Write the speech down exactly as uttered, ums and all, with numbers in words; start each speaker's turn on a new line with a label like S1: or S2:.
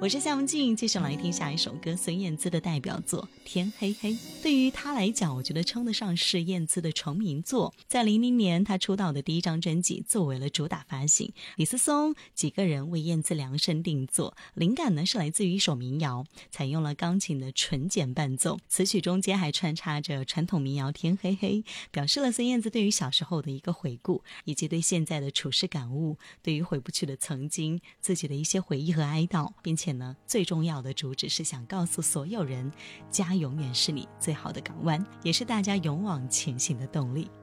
S1: 我是夏文静，接下来听下一首歌，孙燕姿的代表作《天黑黑》。对于她来讲，我觉得称得上是燕姿的成名作。在零零年，她出道的第一张专辑作为了主打发行，李思松几个人为燕姿量身定做，灵感呢是来自于一首民谣，采用了钢琴的纯简伴奏，词曲中间还穿插着传统民谣《天黑黑》，表示了孙燕姿对于小时候的一个回顾，以及对现在的处事感悟，对于回不去的曾经自己的一些回忆和哀悼，并且呢最重要的主旨是想告诉所有人，家永远是你最好的港湾，也是大家勇往前行的动力。